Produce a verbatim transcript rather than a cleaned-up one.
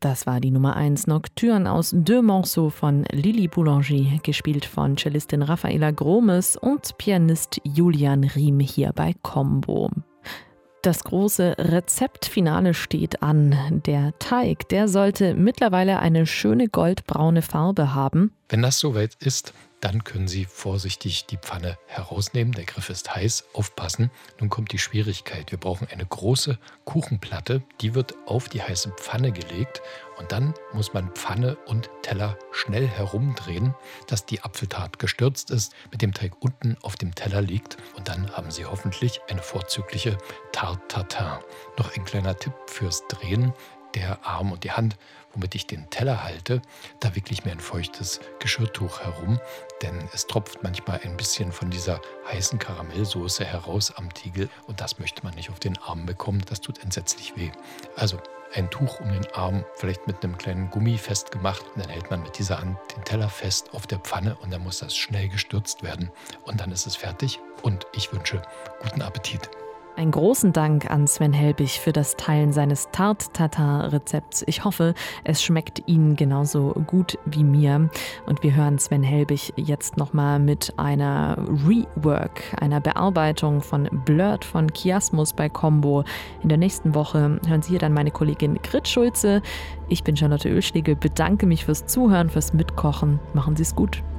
Das war die Nummer eins Nocturne aus Deux Morceaux von Lili Boulanger, gespielt von Cellistin Raffaela Gromes und Pianist Julian Riem hier bei Combo. Das große Rezeptfinale steht an. Der Teig, der sollte mittlerweile eine schöne goldbraune Farbe haben. Wenn das soweit ist, dann können Sie vorsichtig die Pfanne herausnehmen. Der Griff ist heiß, aufpassen. Nun kommt die Schwierigkeit. Wir brauchen eine große Kuchenplatte, die wird auf die heiße Pfanne gelegt und dann muss man Pfanne und Teller schnell herumdrehen, dass die Apfeltart gestürzt ist, mit dem Teig unten auf dem Teller liegt und dann haben Sie hoffentlich eine vorzügliche Tarte Tatin. Noch ein kleiner Tipp fürs Drehen. Der Arm und die Hand, womit ich den Teller halte, da wickle ich mir ein feuchtes Geschirrtuch herum, denn es tropft manchmal ein bisschen von dieser heißen Karamellsoße heraus am Tiegel und das möchte man nicht auf den Arm bekommen, das tut entsetzlich weh. Also ein Tuch um den Arm, vielleicht mit einem kleinen Gummi festgemacht und dann hält man mit dieser Hand den Teller fest auf der Pfanne und dann muss das schnell gestürzt werden und dann ist es fertig und ich wünsche guten Appetit. Einen großen Dank an Sven Helbig für das Teilen seines Tarte-Tatin-Rezepts. Ich hoffe, es schmeckt Ihnen genauso gut wie mir. Und wir hören Sven Helbig jetzt nochmal mit einer Rework, einer Bearbeitung von Blurred von Chiasmus bei Combo. In der nächsten Woche hören Sie hier dann meine Kollegin Grit Schulze. Ich bin Charlotte Oehlschlegel, bedanke mich fürs Zuhören, fürs Mitkochen. Machen Sie es gut.